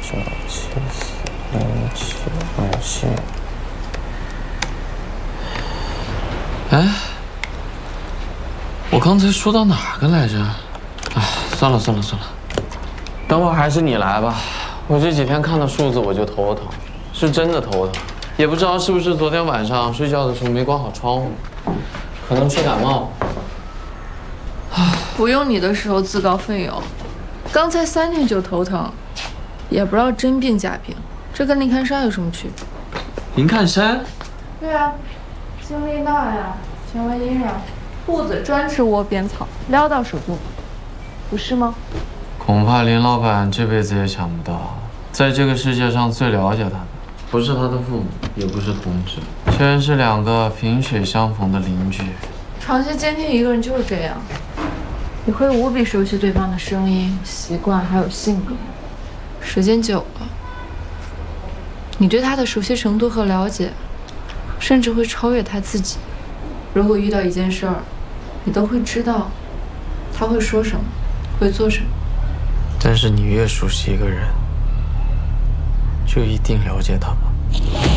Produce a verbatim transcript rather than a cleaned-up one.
九七四零七二七。哎，我刚才说到哪个来着？哎，算了算了算了，等会儿还是你来吧。我这几天看到数字我就头疼，是真的头疼，也不知道是不是昨天晚上睡觉的时候没关好窗户，可能吹感冒。 不用你的时候自告奋勇，刚才三天就头疼，也不知道真病假病，这跟林看山有什么区别？ 林看山？ 对啊，经历那呀，钱文英呀，兔子专吃窝边草，撩到手就跑，不是吗？ 恐怕林老板这辈子也想不到，在这个世界上最了解他的，不是他的父母，也不是同志，居然是两个萍水相逢的邻居。 长期监听一个人就是这样。你会无比熟悉对方的声音、习惯还有性格，时间久了，你对他的熟悉程度和了解，甚至会超越他自己。如果遇到一件事儿，你都会知道他会说什么，会做什么。 但是你越熟悉一个人，就一定了解他吗？